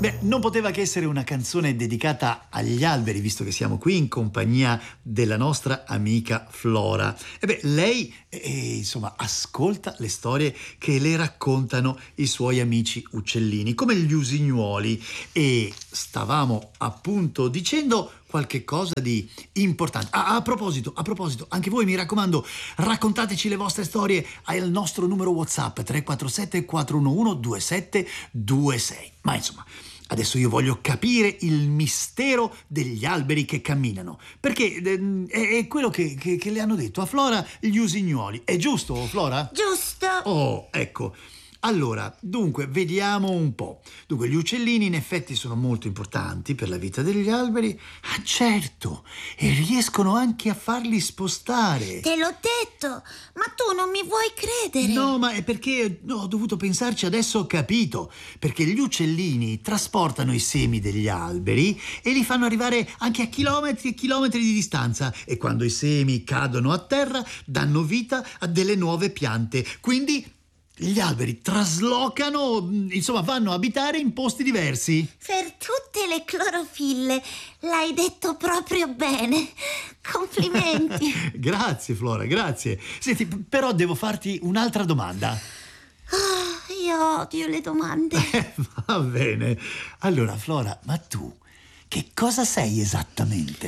Beh, non poteva che essere una canzone dedicata agli alberi, visto che siamo qui in compagnia della nostra amica Flora. E beh, lei, insomma, ascolta le storie che le raccontano i suoi amici uccellini, come gli usignuoli. E stavamo appunto dicendo qualche cosa di importante. A proposito, anche voi, mi raccomando, raccontateci le vostre storie al nostro numero WhatsApp 347 411 2726. Ma insomma, adesso io voglio capire il mistero degli alberi che camminano, perché è quello che le hanno detto a Flora gli usignuoli. È giusto, Flora? Giusto. Oh, ecco. Allora, dunque, vediamo un po'. Dunque, gli uccellini in effetti sono molto importanti per la vita degli alberi. Ah, certo! E riescono anche a farli spostare. Te l'ho detto, ma tu non mi vuoi credere. No, ma è perché ho dovuto pensarci, adesso ho capito. Perché gli uccellini trasportano i semi degli alberi e li fanno arrivare anche a chilometri e chilometri di distanza. E quando i semi cadono a terra, danno vita a delle nuove piante. Quindi gli alberi traslocano, insomma, vanno a abitare in posti diversi. Per tutte le clorofille, l'hai detto proprio bene. Complimenti. Grazie, Flora, grazie. Senti, però devo farti un'altra domanda. Io odio le domande. Va bene. Allora, Flora, ma tu che cosa sei esattamente?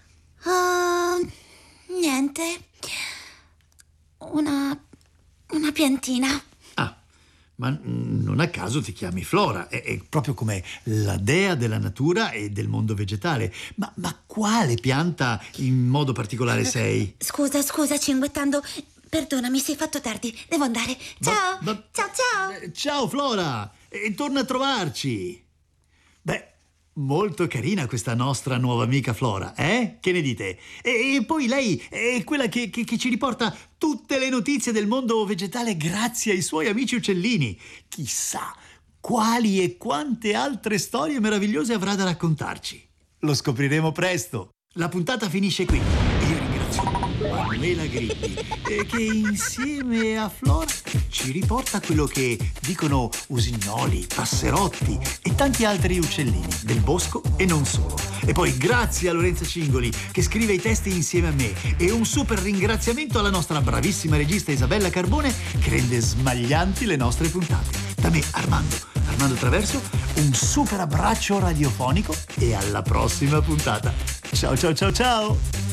Niente. Una piantina. Ma non a caso ti chiami Flora, è proprio come la dea della natura e del mondo vegetale. Ma quale pianta in modo particolare sei? Scusa, cinguettando. Perdonami, sei fatto tardi. Devo andare. Ciao. Ciao. Ciao Flora, e torna a trovarci. Beh, molto carina questa nostra nuova amica Flora, eh? Che ne dite? E poi lei è quella che ci riporta tutte le notizie del mondo vegetale grazie ai suoi amici uccellini. Chissà quali e quante altre storie meravigliose avrà da raccontarci. Lo scopriremo presto. La puntata finisce qui. E io ringrazio Manuela Grippi, che insieme a Flora ci riporta quello che dicono usignoli, passerotti e tanti altri uccellini del bosco e non solo. E poi grazie a Lorenza Cingoli, che scrive i testi insieme a me, e un super ringraziamento alla nostra bravissima regista Isabella Carbone, che rende smaglianti le nostre puntate. Da me, Armando Traverso, un super abbraccio radiofonico e alla prossima puntata. Ciao.